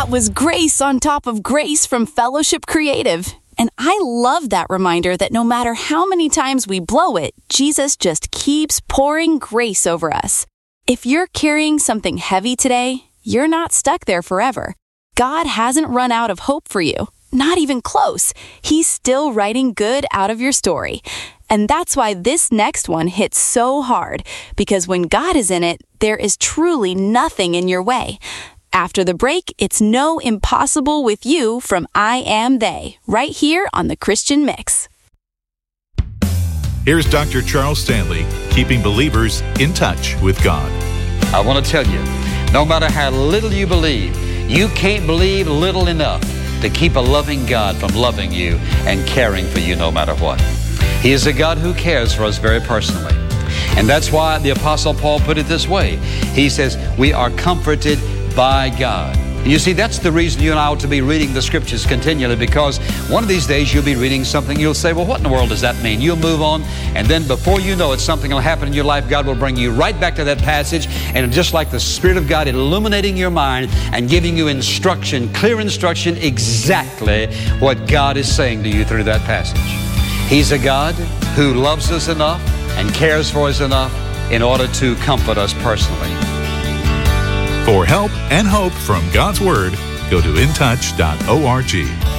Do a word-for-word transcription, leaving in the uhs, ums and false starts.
That was grace on top of grace from Fellowship Creative. And I love that reminder that no matter how many times we blow it, Jesus just keeps pouring grace over us. If you're carrying something heavy today, you're not stuck there forever. God hasn't run out of hope for you. Not even close. He's still writing good out of your story. And that's why this next one hits so hard, because when God is in it, there is truly nothing in your way. After the break, it's No Impossible with You from I Am They, right here on The Christian Mix. Here's Doctor Charles Stanley, keeping believers in touch with God. I want to tell you, no matter how little you believe, you can't believe little enough to keep a loving God from loving you and caring for you no matter what. He is a God who cares for us very personally. And that's why the Apostle Paul put it this way. He says, we are comforted by God. You see, that's the reason you and I ought to be reading the Scriptures continually, because one of these days you'll be reading something, you'll say, well, what in the world does that mean? You'll move on, and then before you know it, something will happen in your life. God will bring you right back to that passage, and just like the Spirit of God illuminating your mind and giving you instruction, clear instruction, exactly what God is saying to you through that passage. He's a God who loves us enough and cares for us enough in order to comfort us personally. For help and hope from God's Word, go to in touch dot org.